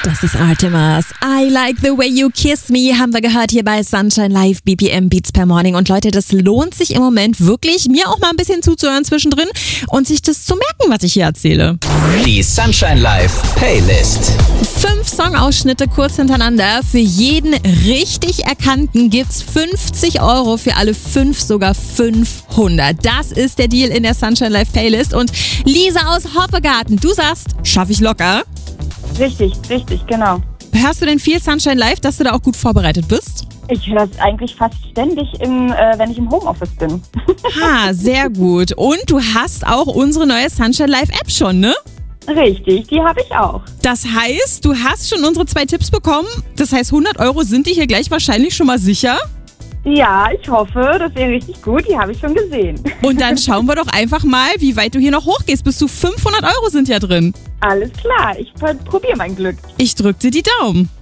Das ist Artemis. I like the way you kiss me, haben wir gehört hier bei Sunshine Live, BPM Beats per Morning. Und Leute, das lohnt sich im Moment wirklich, mir auch mal ein bisschen zuzuhören zwischendrin und sich das zu merken, was ich hier erzähle. Die Sunshine Live Playlist. 5 Songausschnitte kurz hintereinander. Für jeden richtig Erkannten gibt's 50 €, für alle 5 sogar 500. Das ist der Deal in der Sunshine Live Playlist. Und Lisa aus Hoppegarten, du sagst, schaffe ich locker. Richtig, genau. Hörst du denn viel Sunshine Live, dass du da auch gut vorbereitet bist? Ich höre das eigentlich fast ständig, wenn ich im Homeoffice bin. Sehr gut. Und du hast auch unsere neue Sunshine Live App schon, ne? Richtig, die habe ich auch. Das heißt, du hast schon unsere 2 Tipps bekommen. Das heißt, 100 € sind dir hier gleich wahrscheinlich schon mal sicher. Ja, ich hoffe, das wäre richtig gut. Die habe ich schon gesehen. Und dann schauen wir doch einfach mal, wie weit du hier noch hochgehst. Bis zu 500 € sind ja drin. Alles klar, ich probiere mein Glück. Ich drück dir die Daumen.